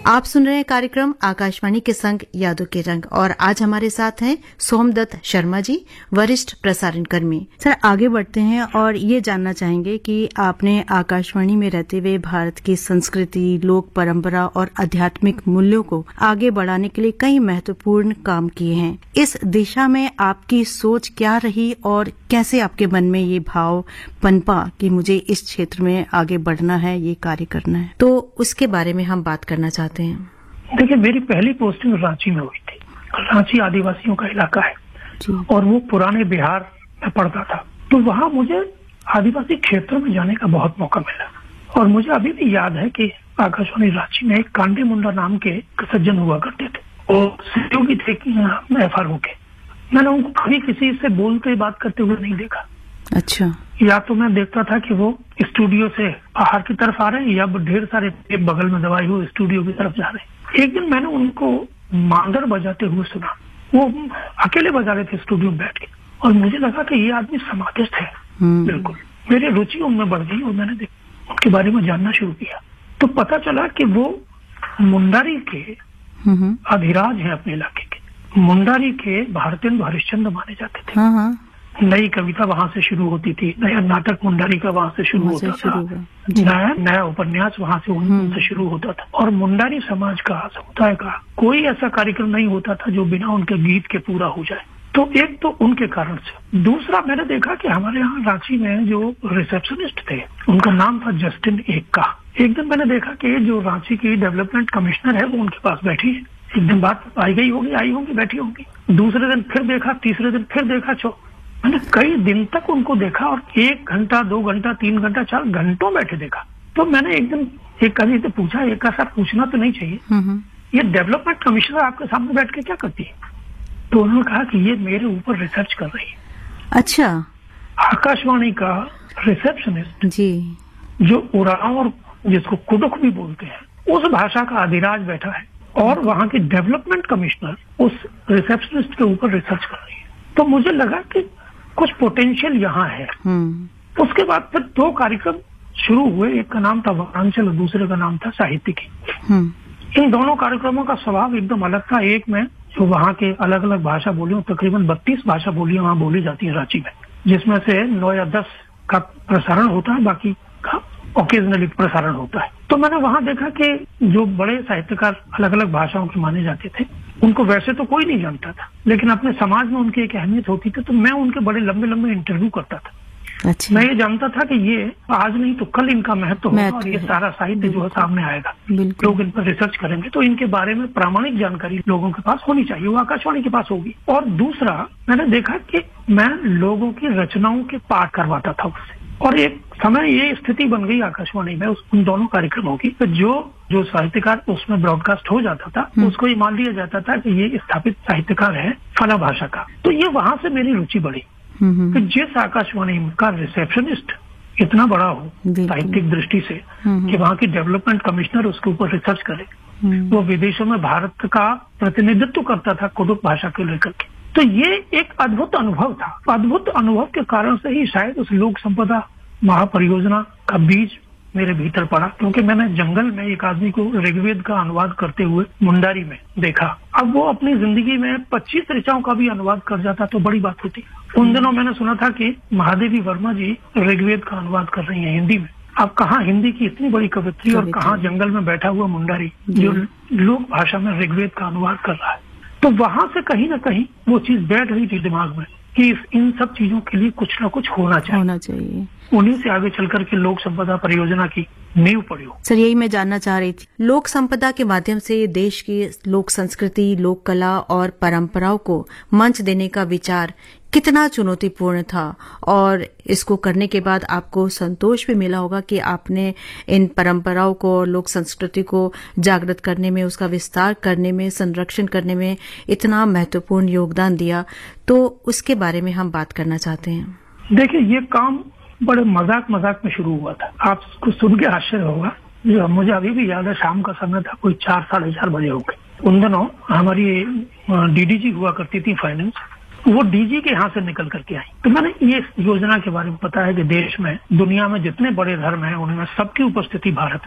आप सुन रहे हैं कार्यक्रम आकाशवाणी के संग यादों के रंग और आज हमारे साथ हैं सोमदत्त शर्मा जी, वरिष्ठ प्रसारण कर्मी। सर, आगे बढ़ते हैं और ये जानना चाहेंगे कि आपने आकाशवाणी में रहते हुए भारत की संस्कृति, लोक परंपरा और आध्यात्मिक मूल्यों को आगे बढ़ाने के लिए कई महत्वपूर्ण काम किए हैं। इस दिशा में आपकी सोच क्या रही और कैसे आपके मन में ये भाव पनपा कि मुझे इस क्षेत्र में आगे बढ़ना है, ये कार्य करना है? तो उसके बारे में हम बात करना चाहते हैं। देखिए, मेरी पहली पोस्टिंग रांची में हुई थी। रांची आदिवासियों का इलाका है और वो पुराने बिहार में पड़ता था, तो वहाँ मुझे आदिवासी क्षेत्रों में जाने का बहुत मौका मिला। और मुझे अभी भी याद है कि आकाशवाणी रांची में एक कांडे मुंडा नाम के सज्जन हुआ करते थे और सहयोगी थे FRO के। मैंने उनको कभी किसी से बोलते बात करते हुए नहीं देखा। अच्छा। या तो मैं देखता था कि वो स्टूडियो से बाहर की तरफ आ रहे हैं या ढेर सारे टेप बगल में दबाए हुए स्टूडियो की तरफ जा रहे हैं। एक दिन मैंने उनको मांदर बजाते हुए सुना। वो अकेले बजा रहे थे स्टूडियो में बैठ के और मुझे लगा कि ये आदमी समाधिस्थ है। बिल्कुल मेरी रुचि उनमें बढ़ गई और मैंने उनके बारे में जानना शुरू किया। तो पता चला कि वो मुंडारी के अधिराज हैं अपने इलाके के। मुंडारी के भारतेंदु हरिश्चंद्र माने जाते थे। नई कविता वहां से शुरू होती थी, नया नाटक मुंडारी का वहां से शुरू होता था, नया उपन्यास वहां से शुरू होता था। और मुंडारी समाज का, समुदाय का कोई ऐसा कार्यक्रम नहीं होता था जो बिना उनके गीत के पूरा हो जाए। तो एक तो उनके कारण से, दूसरा मैंने देखा कि हमारे यहाँ रांची में जो रिसेप्शनिस्ट थे उनका नाम था जस्टिन एक्का। एक दिन मैंने देखा कि जो रांची की डेवलपमेंट कमिश्नर है वो उनके पास बैठी है। एक दिन बात आई होंगी, बैठी होंगी। दूसरे दिन फिर देखा, तीसरे दिन फिर देखा। मैंने कई दिन तक उनको देखा और 1 घंटा, 2 घंटा, 3 घंटा, 4 घंटों बैठे देखा। तो मैंने एक दिन एक आदमी से पूछा, एक का साथ पूछना तो नहीं चाहिए, ये डेवलपमेंट कमिश्नर आपके सामने बैठ के क्या करती है? तो उन्होंने कहा कि ये मेरे ऊपर रिसर्च कर रही है। अच्छा। आकाशवाणी का रिसेप्शनिस्ट जी, जो उरांव और जिसको कुडुख भी बोलते हैं, उस भाषा का अधिराज बैठा है और वहाँ की डेवलपमेंट कमिश्नर उस रिसेप्शनिस्ट के ऊपर रिसर्च कर रही है। तो मुझे लगा कि कुछ पोटेंशियल यहाँ है। उसके बाद फिर 2 कार्यक्रम शुरू हुए। एक का नाम था वनांचल और दूसरे का नाम था साहित्यिकी। इन दोनों कार्यक्रमों का स्वभाव एकदम अलग था। एक में जो वहाँ के अलग अलग भाषा बोलियों, तकरीबन 32 भाषा बोलियां वहाँ बोली जाती है रांची में, जिसमें से 9 या 10 का प्रसारण होता है, बाकी का ओकेजनली प्रसारण होता है। तो मैंने वहाँ देखा कि जो बड़े साहित्यकार अलग अलग भाषाओं के माने जाते थे, उनको वैसे तो कोई नहीं जानता था, लेकिन अपने समाज में उनकी एक अहमियत होती थी। तो मैं उनके बड़े लंबे लंबे इंटरव्यू करता था। अच्छा। मैं ये जानता था कि ये आज नहीं तो कल इनका महत्व होगा और ये सारा साहित्य जो है सामने आएगा, लोग इन पर रिसर्च करेंगे, तो इनके बारे में प्रामाणिक जानकारी लोगों के पास होनी चाहिए, वो आकाशवाणी के पास होगी। और दूसरा, मैंने देखा कि मैं लोगों की रचनाओं के पाठ करवाता था उससे। और एक समय ये स्थिति बन गई आकाशवाणी में उन दोनों कार्यक्रमों की, तो जो साहित्यकार उसमें ब्रॉडकास्ट हो जाता था उसको ये मान लिया जाता था कि ये स्थापित साहित्यकार है फला भाषा का। तो ये वहां से मेरी रुचि बढ़ी कि जिस आकाशवाणी का रिसेप्शनिस्ट इतना बड़ा हो साहित्यिक दृष्टि से कि वहाँ की डेवलपमेंट कमिश्नर उसके ऊपर रिसर्च करे, वो विदेशों में भारत का प्रतिनिधित्व करता था कुडुख भाषा को लेकर के। तो ये एक अद्भुत अनुभव था। अद्भुत अनुभव के कारण से ही शायद उस लोक संपदा महापरियोजना का बीज मेरे भीतर पड़ा, क्योंकि मैंने जंगल में एक आदमी को ऋग्वेद का अनुवाद करते हुए मुंडारी में देखा। अब वो अपनी जिंदगी में 25 ऋचाओं का भी अनुवाद कर जाता तो बड़ी बात होती। उन दिनों मैंने सुना था कि महादेवी वर्मा जी ऋग्वेद का अनुवाद कर रही हैं हिंदी में। अब कहाँ हिंदी की इतनी बड़ी कवित्री और कहाँ जंगल में बैठा हुआ मुंडारी जो लोक भाषा में ऋग्वेद का अनुवाद कर रहा है। तो वहां से कहीं ना कहीं वो चीज बैठ रही थी दिमाग में कि इन सब चीजों के लिए कुछ ना कुछ होना चाहिए। उन्हीं से आगे चलकर के लोक संपदा परियोजना की नींव पड़ी हो। सर, यही मैं जानना चाह रही थी। लोक संपदा के माध्यम से देश की लोक संस्कृति, लोक कला और परंपराओं को मंच देने का विचार कितना चुनौतीपूर्ण था और इसको करने के बाद आपको संतोष भी मिला होगा कि आपने इन परंपराओं को, लोक संस्कृति को जागृत करने में, उसका विस्तार करने में, संरक्षण करने में इतना महत्वपूर्ण योगदान दिया। तो उसके बारे में हम बात करना चाहते हैं। देखिए, ये काम बड़े मजाक में शुरू हुआ था। आपको सुन के आश्चर्य होगा, जो मुझे अभी भी याद है, शाम का समय था, कोई 4, साढ़े 4 बजे हो गए। उन दिनों हमारी DDG हुआ करती थी फाइनेंस, वो DG के यहाँ से निकल करके आई। तो मैंने ये योजना के बारे में पता है कि देश में, दुनिया में जितने बड़े धर्म हैं उनमें सबकी उपस्थिति भारत